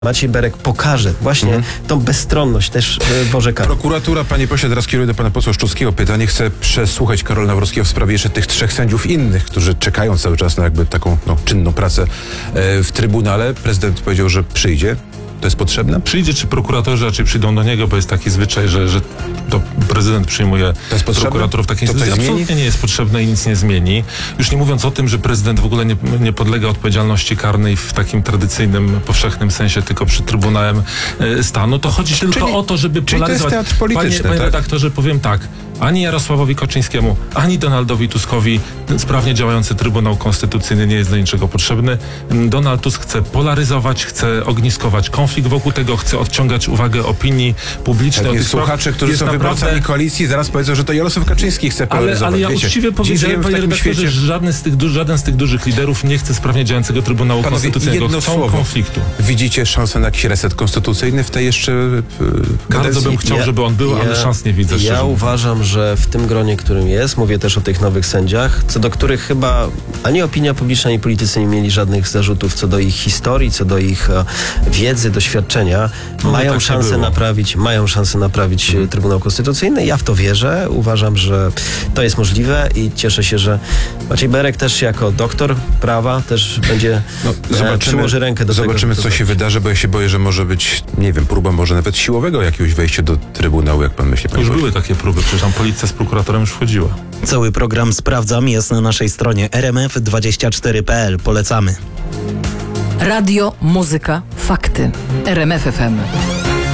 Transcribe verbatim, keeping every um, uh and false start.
Maciej Berek pokaże właśnie mhm. tą bezstronność też w orzekaniu. Prokuratura, panie pośle, teraz kieruję do pana posła Szczuckiego pytanie. Chcę przesłuchać Karola Nawrockiego w sprawie jeszcze tych trzech sędziów innych, którzy czekają cały czas na jakby taką no, czynną pracę e, w Trybunale. Prezydent powiedział, że przyjdzie. To jest potrzebne? Przyjdzie, czy prokuratorzy raczej przyjdą do niego, bo jest taki zwyczaj, że, że to prezydent przyjmuje prokuratorów takiej instytucji. Absolutnie nie jest potrzebne i nic nie zmieni. Już nie mówiąc o tym, że prezydent w ogóle nie, nie podlega odpowiedzialności karnej w takim tradycyjnym, powszechnym sensie, tylko przed Trybunałem e, Stanu. To chodzi tylko czyli, o to, żeby czyli polaryzować. To jest teatr polityczny, panie, panie tak? redaktorze, powiem tak. Ani Jarosławowi Kaczyńskiemu, ani Donaldowi Tuskowi sprawnie działający Trybunał Konstytucyjny nie jest do niczego potrzebny. Donald Tusk chce polaryzować, chce ogniskować konflikt wokół tego, chce odciągać uwagę opinii publicznej. Tak, słuchacze, którzy są naprawdę... wyborcami koalicji, zaraz powiedzą, że to Jarosław Kaczyński chce polaryzować. Ale, ale ja Wiecie, uczciwie powiedziałem, panie redaktorze, że żaden z, tych, żaden z tych dużych liderów nie chce sprawnie działającego Trybunału Panowie, Konstytucyjnego. jedno Chcą słowo. konfliktu. Widzicie szansę na jakiś reset konstytucyjny w tej jeszcze kadencji? Bardzo bym chciał, ja, żeby on był, ja, ale szans nie widzę. Ja szczerze. uważam, że w tym gronie, którym jest, mówię też o tych nowych sędziach, co do których chyba ani opinia publiczna, ani politycy nie mieli żadnych zarzutów co do ich historii, co do ich e, wiedzy, doświadczenia, no, mają tak szansę naprawić, mają szansę naprawić hmm. Trybunał Konstytucyjny. Ja w to wierzę. Uważam, że to jest możliwe i cieszę się, że Maciej Berek też jako doktor prawa też będzie no, zobaczymy, e, przyłoży rękę do Zobaczymy, tego, co się wydarzy, bo ja się boję, że może być, nie wiem, próba może nawet siłowego jakiegoś wejścia do Trybunału, jak pan myśli. Już były takie próby, przecież tam policja z prokuratorem już wchodziła. Cały program Sprawdzam jest na naszej stronie r m f dwadzieścia cztery kropka p l. Polecamy. Radio, muzyka, fakty. R M F F M.